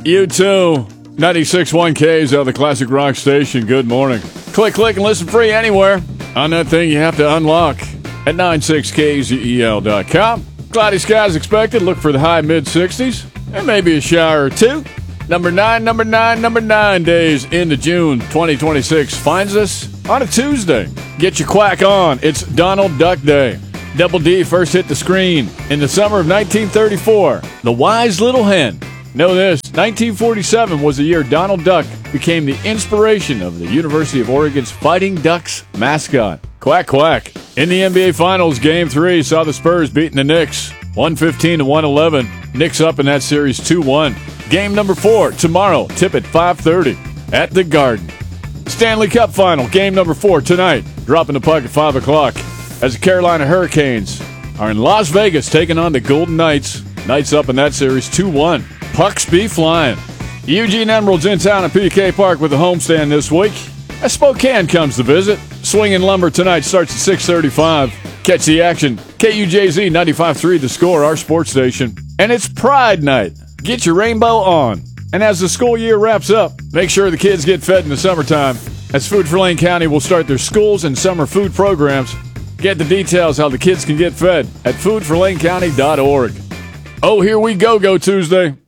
You too. 96.1 K's out of the Classic Rock Station. Good morning. Click, and listen free anywhere on that thing you have to unlock at 96kzel.com. Cloudy skies expected. Look for the high mid-60s and maybe a shower or two. Number nine days into June 2026 finds us on a Tuesday. Get your quack on. It's Donald Duck Day. Double D first hit the screen in the summer of 1934. The Wise Little Hen. Know this, 1947 was the year Donald Duck became the inspiration of the University of Oregon's Fighting Ducks mascot. Quack, quack. In the NBA Finals, Game 3 saw the Spurs beating the Knicks 115-111. Knicks up in that series 2-1. Game number 4 tomorrow, tip at 5:30 at the Garden. Stanley Cup Final, game number 4 tonight, dropping the puck at 5 o'clock as the Carolina Hurricanes are in Las Vegas taking on the Golden Knights. Knights up in that series 2-1. Pucks be flying. Eugene Emeralds in town at PK Park with a homestand this week. As Spokane comes to visit. Swinging Lumber tonight starts at 6:35. Catch the action. KUJZ 95.3 The Score, our sports station. And it's Pride Night. Get your rainbow on. And as the school year wraps up, make sure the kids get fed in the summertime, as Food for Lane County will start their schools and summer food programs. Get the details how the kids can get fed at foodforlanecounty.org. Oh, here we go Tuesday.